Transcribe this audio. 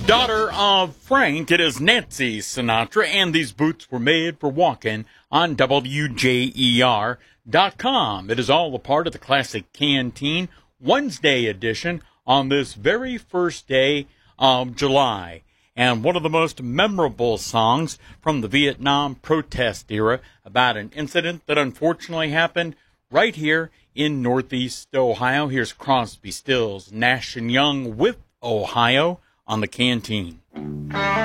Daughter of Frank, it is Nancy Sinatra, and these boots were made for walking on WJER.com. It is all a part of the Classic Canteen Wednesday edition on this very first day of July. And one of the most memorable songs from the Vietnam protest era about an incident that unfortunately happened right here in Northeast Ohio. Here's Crosby, Stills, Nash & Young with Ohio on the Canteen.